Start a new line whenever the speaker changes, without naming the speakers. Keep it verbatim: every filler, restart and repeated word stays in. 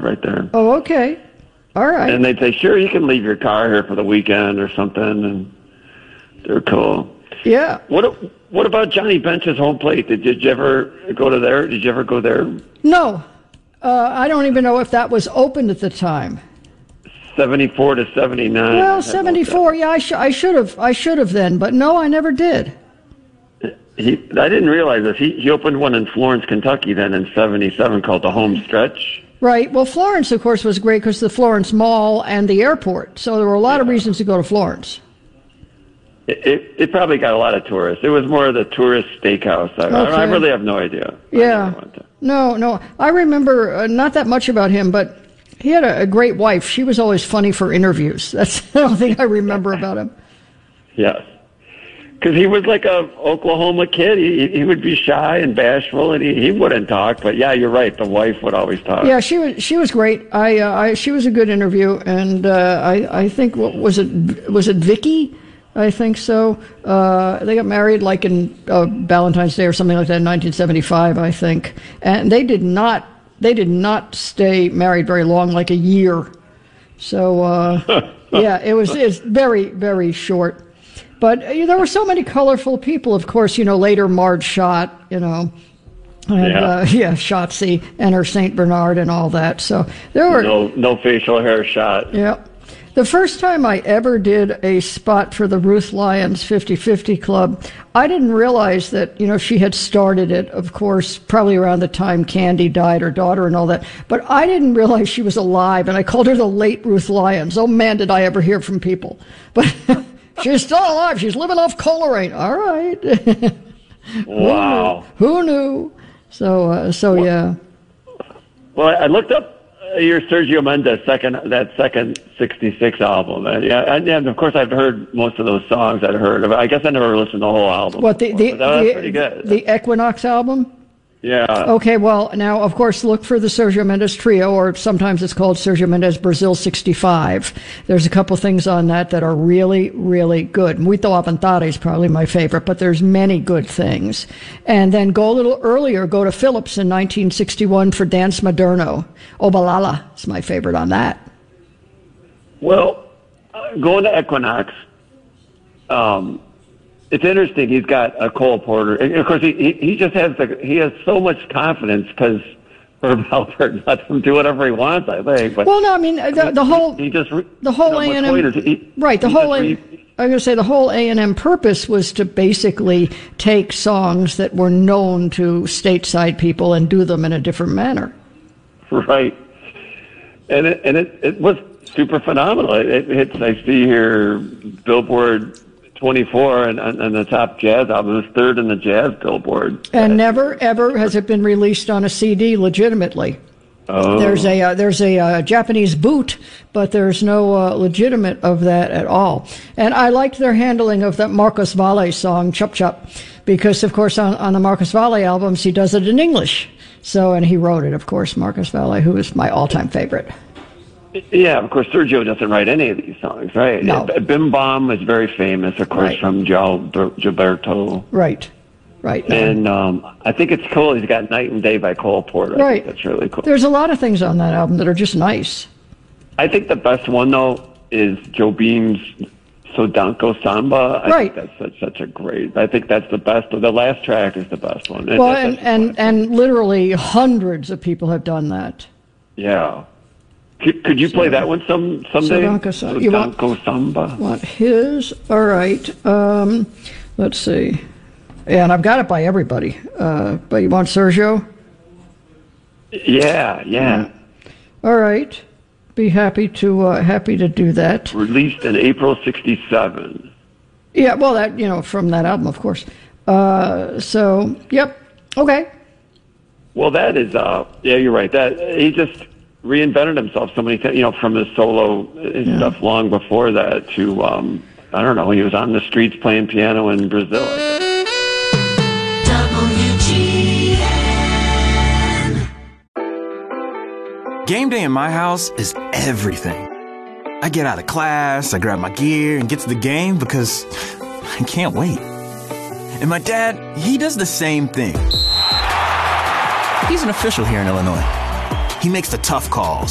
live right there.
Oh, okay. All right.
And they'd say, sure, you can leave your car here for the weekend or something, and they're cool.
Yeah.
What What about Johnny Bench's home plate? Did, did you ever go to there? Did you ever go there?
No. Uh, I don't even know if that was open at the time.
seventy-four to seventy-nine.
Well, seventy-four, yeah, I, sh- I should have. I should have then, but no, I never did.
He, I didn't realize this. He, he opened one in Florence, Kentucky then in seventy-seven called the Home Stretch.
Right. Well, Florence, of course, was great because the Florence Mall and the airport. So there were a lot yeah. of reasons to go to Florence.
It, it, it probably got a lot of tourists. It was more of the tourist steakhouse. I, okay. I really have no idea.
Yeah. No, no. I remember uh, not that much about him, but he had a, a great wife. She was always funny for interviews. That's the only thing I remember about him.
Yes. Because he was like a Oklahoma kid. He he would be shy and bashful, and he, he wouldn't talk. But yeah, you're right. The wife would always talk.
Yeah, she was she was great. I, uh, I she was a good interview, and uh, I I think what was it was it Vicky? I think so. Uh, they got married like in uh, Valentine's Day or something like that in nineteen seventy-five, I think. And they did not they did not stay married very long, like a year. So uh, yeah, it was it's very very short. But uh, there were so many colorful people, of course, you know, later Marge Schott, you know, and, yeah. Uh, yeah, Shotzi and her Saint Bernard and all that. So there were...
No, no facial hair shot.
Yeah. The first time I ever did a spot for the Ruth Lyons fifty-fifty Club, I didn't realize that, you know, she had started it, of course, probably around the time Candy died, her daughter and all that. But I didn't realize she was alive, and I called her the late Ruth Lyons. Oh, man, did I ever hear from people. But... She's still alive. She's living off Coleraine. All right.
Wow.
Who knew? Who knew? So, uh, so well, yeah.
Well, I looked up your Sergio Mendes second, that second sixty-six album, and yeah, and, and of course I've heard most of those songs. I'd heard. I guess I never listened to the whole album.
What the the,
that was
the,
pretty good.
The Equinox album?
Yeah.
Okay, well, now, of course, look for the Sergio Mendes Trio, or sometimes it's called Sergio Mendes Brazil sixty-five. There's a couple things on that that are really, really good. Muito Avantare is probably my favorite, but there's many good things. And then go a little earlier, go to Phillips in nineteen sixty-one for Dance Moderno. Obalala is my favorite on that.
Well, uh, going to Equinox, um... it's interesting. He's got a Cole Porter, and of course, he he, he just has the, he has so much confidence because Herb Alpert lets him do whatever he wants. I think. But
well, no, I mean the, the whole
he, he just
the whole
you know,
A and M
he,
right. The
he
whole
re,
I'm going to say the whole A and M purpose was to basically take songs that were known to stateside people and do them in a different manner.
Right, and it and it, it was super phenomenal. It, it hits. I see here Billboard twenty-four and, and, and the top jazz album. It was third in the jazz Billboard.
And never, ever has it been released on a C D legitimately.
Oh.
There's a uh, there's a uh, Japanese boot, but there's no uh, legitimate of that at all. And I liked their handling of that Marcos Valle song, Chup Chup, because, of course, on, on the Marcos Valle albums, he does it in English. So, and he wrote it, of course, Marcos Valle, who is my all-time favorite.
Yeah, of course, Sergio doesn't write any of these songs, right?
No.
Bim Bom is very famous, of course, right. from Gilberto.
Right, right.
And um, I think it's cool. He's got Night and Day by Cole Porter.
Right.
I think that's really cool.
There's a lot of things on that album that are just nice.
I think the best one, though, is Joe Beam's Sodanko Samba. I
right.
think that's such, such a great, I think that's the best. The last track is the best one.
Well, and, and, and literally hundreds of people have done that.
Yeah. Could, could you play that one some someday?
Sodanko Samba. You want,
Samba.
Want his? All right. Um, let's see. Yeah, and I've got it by everybody. Uh, but you want Sergio?
Yeah, yeah. yeah.
All right. Be happy to uh, happy to do that.
Released in April sixty-seven.
Yeah, well, that you know from that album, of course. Uh, so, yep. Okay.
Well, that is. Uh, yeah, you're right. That he just reinvented himself so many times, you know, from his solo and yeah. stuff long before that to, um, I don't know, he was on the streets playing piano in Brazil.
W G N.
Game day in my house is everything. I get out of class, I grab my gear and get to the game because I can't wait. And my dad, he does the same thing. He's an official here in Illinois. He makes the tough calls,